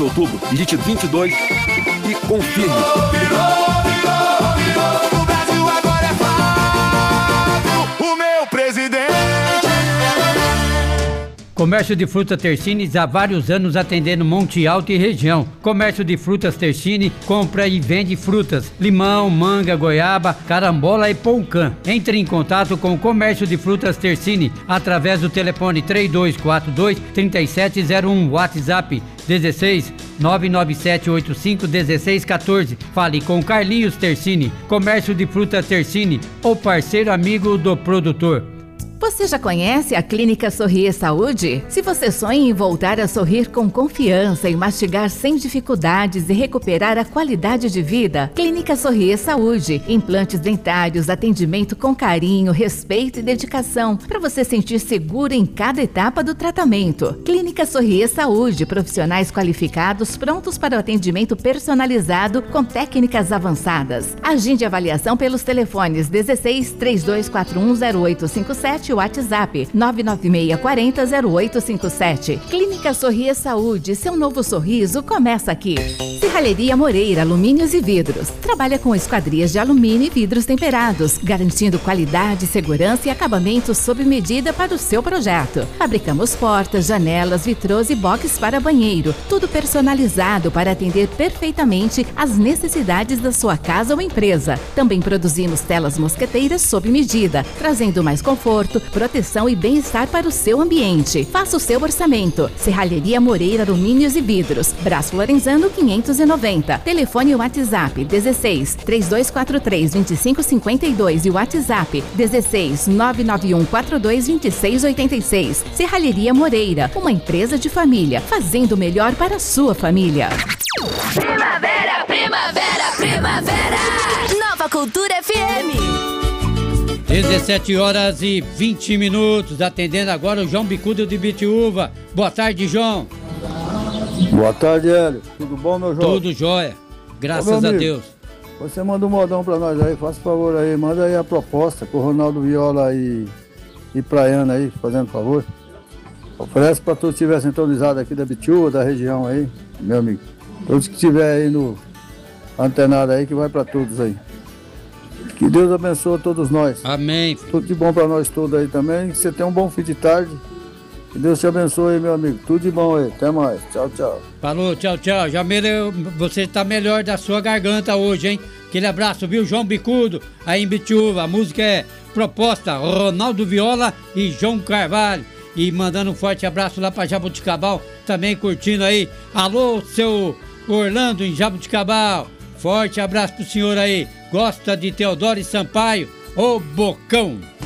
outubro, digite 22 e confirme. O Brasil agora é Flávio, o meu presidente. Comércio de frutas Tersini há vários anos atendendo Monte Alto e região. Comércio de frutas Tersini compra e vende frutas, limão, manga, goiaba, carambola e poucã. Entre em contato com o Comércio de frutas Tersini através do telefone 3242-3701, WhatsApp 16 99785 1614. Fale com Carlinhos Tersini. Comércio de frutas Tersini, o parceiro amigo do produtor. Você já conhece a Clínica Sorrir Saúde? Se você sonha em voltar a sorrir com confiança e mastigar sem dificuldades e recuperar a qualidade de vida, Clínica Sorrir Saúde. Implantes dentários, atendimento com carinho, respeito e dedicação, para você sentir seguro em cada etapa do tratamento. Clínica Sorrir Saúde, profissionais qualificados prontos para o atendimento personalizado com técnicas avançadas. Agende avaliação pelos telefones 16 3241 0857 WhatsApp 99640-0857. Clínica Sorrir Saúde, seu novo sorriso começa aqui. Serralheria Moreira, alumínios e vidros. Trabalha com esquadrias de alumínio e vidros temperados, garantindo qualidade, segurança e acabamento sob medida para o seu projeto. Fabricamos portas, janelas, vitrôs e boxes para banheiro, tudo personalizado para atender perfeitamente às necessidades da sua casa ou empresa. Também produzimos telas mosqueteiras sob medida, trazendo mais conforto, proteção e bem-estar para o seu ambiente. Faça o seu orçamento. Serralheria Moreira, alumínios e vidros. Brás Florenzano 590. Telefone e WhatsApp 16 3243 2552 e WhatsApp 16 991 42 2686. Serralheria Moreira, uma empresa de família, fazendo o melhor para a sua família. Primavera, primavera, primavera. Nova Cultura FM. 17 horas e 20 minutos, atendendo agora o João Bicudo de Bitiúva. Boa tarde, João. Boa tarde, Hélio. Tudo bom, meu João? Tudo jóia, graças a Deus. Você manda um modão pra nós aí, faça favor aí, manda aí a proposta com o Ronaldo Viola e Praiana aí, fazendo favor. Oferece pra todos que estiverem sintonizados aqui da Bitiúva, da região aí, meu amigo. Todos que estiverem aí no antenado aí, que vai pra todos aí. Que Deus abençoe a todos nós. Amém. Tudo de bom pra nós todos aí também. Que você tenha um bom fim de tarde. Que Deus te abençoe aí, meu amigo. Tudo de bom aí. Até mais. Tchau, tchau. Falou, tchau, tchau. Você tá melhor da sua garganta hoje, hein? Aquele abraço, viu? João Bicudo, aí em Bitiúva. A música é Proposta, Ronaldo Viola e João Carvalho. E mandando um forte abraço lá pra Jabuticabal, também curtindo aí. Alô, seu Orlando em Jabuticabal. Forte abraço pro senhor aí. Gosta de Teodoro e Sampaio, o Bocão.